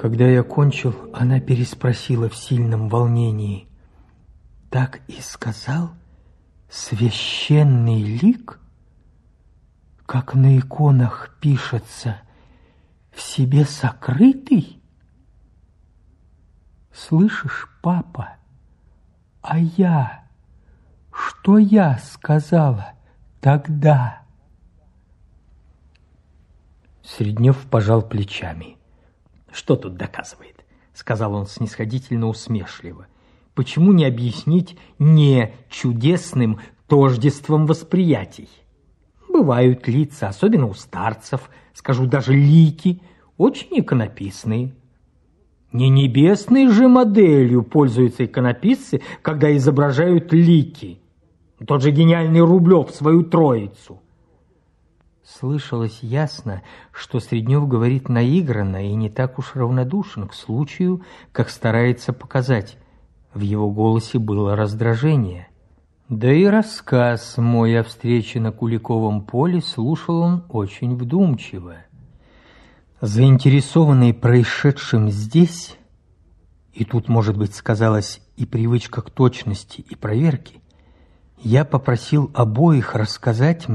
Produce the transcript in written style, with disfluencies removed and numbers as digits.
Когда я кончил, она переспросила в сильном волнении: «Так и сказал? Священный лик? Как на иконах пишется, в себе сокрытый? Слышишь, папа, а я, что я сказала тогда?» Среднев пожал плечами. «Что тут доказывает?» — сказал он снисходительно усмешливо. «Почему не объяснить не чудесным тождеством восприятий? Бывают лица, особенно у старцев, скажу даже лики, очень иконописные. Не небесной же моделью пользуются иконописцы, когда изображают лики. Тот же гениальный Рублев свою Троицу». Слышалось ясно, что Среднев говорит наигранно и не так уж равнодушен к случаю, как старается показать. В его голосе было раздражение. Да и рассказ мой о встрече на Куликовом поле слушал он очень вдумчиво. Заинтересованный происшедшим здесь, и тут, может быть, сказалась и привычка к точности и проверке, я попросил обоих рассказать